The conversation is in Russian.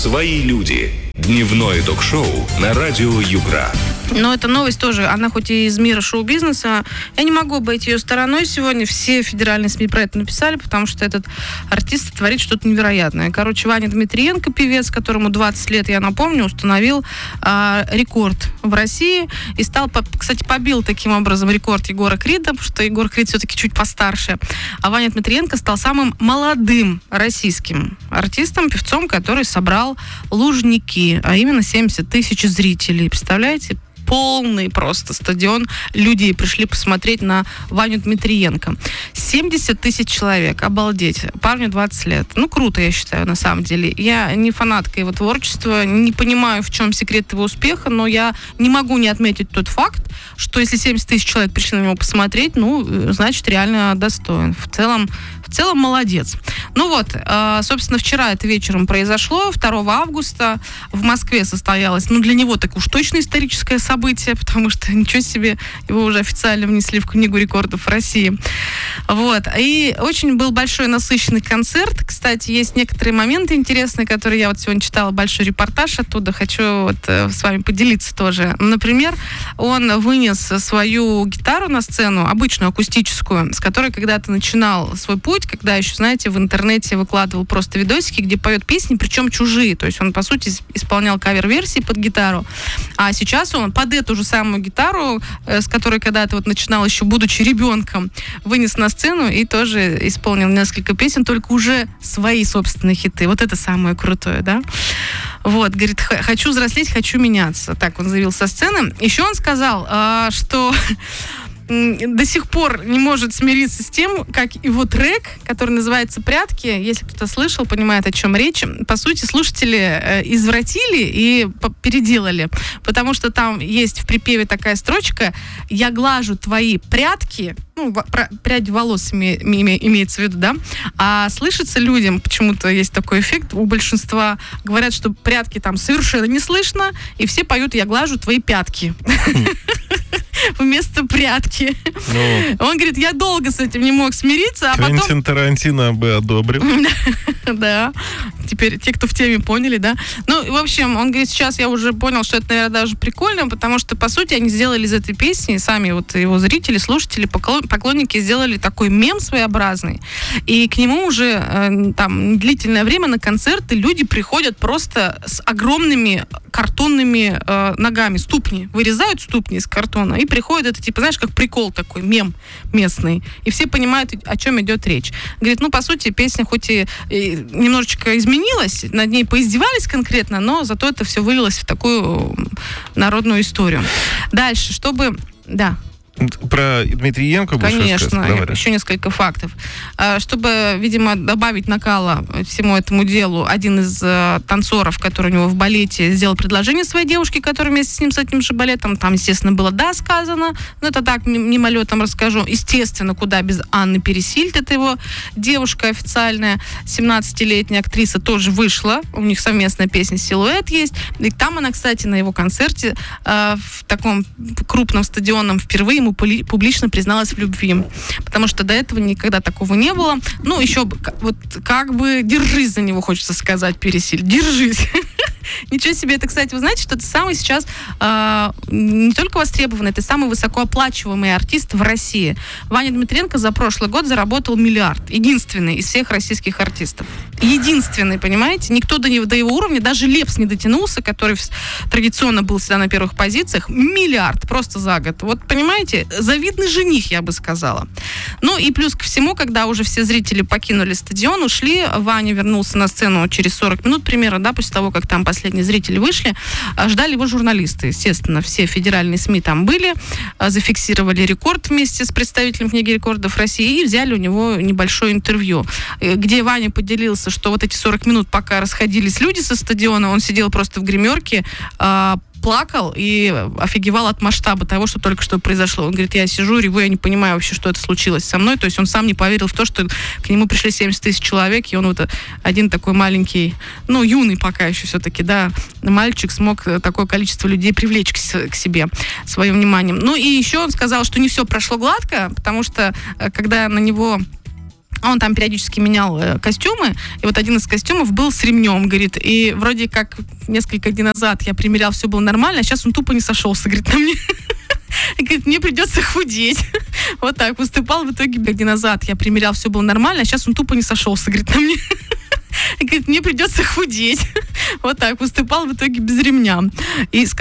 «Свои люди». Дневное ток-шоу на радио Югра. Но эта новость тоже, она хоть и из мира шоу-бизнеса, я не могу обойти ее стороной сегодня. Все федеральные СМИ про это написали, потому что этот артист творит что-то невероятное. Короче, Ваня Дмитриенко, певец, которому 20 лет, я напомню, установил рекорд в России и стал, кстати, побил таким образом рекорд Егора Крида, потому что Егор Крид все-таки чуть постарше. А Ваня Дмитриенко стал самым молодым российским артистом, певцом, который собрал Лужники, а именно 70 тысяч зрителей. Представляете? Полный просто стадион людей пришли посмотреть на Ваню Дмитриенко. 70 тысяч человек. Обалдеть. Парню 20 лет. Ну, круто, я считаю, на самом деле. Я не фанатка его творчества, не понимаю, в чем секрет его успеха, но я не могу не отметить тот факт, что если 70 тысяч человек пришли на него посмотреть, ну, значит, реально достоин. В целом молодец. Ну вот, собственно, вчера это вечером произошло, 2 августа в Москве состоялось, ну, для него так уж точно историческое событие, потому что, ничего себе, его уже официально внесли в Книгу рекордов России. Вот, и очень был большой насыщенный концерт. Кстати, есть некоторые моменты интересные, которые я вот сегодня читала, большой репортаж оттуда, хочу вот с вами поделиться тоже. Например, он вынес свою гитару на сцену, обычную акустическую, с которой когда-то начинал свой путь, когда еще, знаете, в интернете выкладывал просто видосики, где поет песни, причем чужие. То есть он, по сути, исполнял кавер-версии под гитару. А сейчас он под эту же самую гитару, с которой когда-то вот начинал еще, будучи ребенком, вынес на сцену и тоже исполнил несколько песен, только уже свои собственные хиты. Вот это самое крутое, да? Вот, говорит, хочу взрослеть, хочу меняться. Так он заявил со сцены. Еще он сказал, что до сих пор не может смириться с тем, как его трек, который называется «Прятки», если кто-то слышал, понимает, о чем речь, по сути, слушатели извратили и переделали, потому что там есть в припеве такая строчка «Я глажу твои прятки», ну, прядь волос имеется в виду, да, а слышится людям, почему-то есть такой эффект, у большинства говорят, что прятки там совершенно не слышно, и все поют «Я глажу твои пятки». Вместо прятки. Он говорит, я долго с этим не мог смириться, а потом... Квентин Тарантино бы одобрил. Да. Теперь те, кто в теме, поняли, да? Ну, в общем, он говорит, сейчас я уже понял, что это, наверное, даже прикольно, потому что, по сути, они сделали из этой песни, сами вот его зрители, слушатели, поклонники сделали такой мем своеобразный. И к нему уже там длительное время на концерты люди приходят просто с огромными картонными ногами, ступни. Вырезают ступни из картона и приходят, это типа, знаешь, как прикол такой, мем местный. И все понимают, о чем идет речь. Говорит, ну, по сути, песня хоть и немножечко изменилась, над ней поиздевались конкретно, но зато это все вылилось в такую народную историю. Дальше, чтобы... Да. Про Дмитриенко будешь рассказывать? Конечно, еще несколько фактов. Чтобы, видимо, добавить накала всему этому делу, один из танцоров, который у него в балете, сделал предложение своей девушке, которая вместе с ним, с этим же балетом, там, естественно, было «да» сказано, но это так, мимолетом расскажу. Естественно, куда без Анны Пересильд, это его девушка официальная, 17-летняя актриса, тоже вышла, у них совместная песня «Силуэт» есть, и там она, кстати, на его концерте в таком крупном стадионном впервые ему публично призналась в любви. Потому что до этого никогда такого не было. Ну, еще вот как бы держись за него, хочется сказать, Пересильд. Держись. Ничего себе. Это, кстати, вы знаете, что это самый сейчас не только востребованный, это самый высокооплачиваемый артист в России. Ваня Дмитриенко за прошлый год заработал 1 миллиард. Единственный из всех российских артистов. Единственный, понимаете? Никто до его уровня, даже Лепс не дотянулся, который традиционно был всегда на первых позициях. 1 миллиард просто за год. Вот, понимаете, завидный жених, я бы сказала. Ну и плюс ко всему, когда уже все зрители покинули стадион, ушли, Ваня вернулся на сцену через 40 минут примерно, да, после того, как там последние зрители вышли, ждали его журналисты. Естественно, все федеральные СМИ там были, зафиксировали рекорд вместе с представителем Книги рекордов России и взяли у него небольшое интервью, где Ваня поделился, что вот эти 40 минут, пока расходились люди со стадиона, он сидел просто в гримерке, плакал и офигевал от масштаба того, что только что произошло. Он говорит, я сижу, реву, я не понимаю вообще, что это случилось со мной. То есть он сам не поверил в то, что к нему пришли 70 тысяч человек, и он вот один такой маленький, ну, юный пока еще все-таки, да, мальчик смог такое количество людей привлечь к себе своим вниманием. Ну и еще он сказал, что не все прошло гладко, потому что когда на него Он там периодически менял костюмы, и вот один из костюмов был с ремнем, говорит, и вроде как несколько дней назад я примерял, все было нормально, а сейчас он тупо не сошелся, говорит, на мне. Говорит, мне придется худеть. Вот так, выступал в итоге 5 дней назад, я примерял, все было нормально, а сейчас он тупо не сошелся, говорит, на мне. Говорит, мне придется худеть. Вот так, выступал в итоге без ремня. И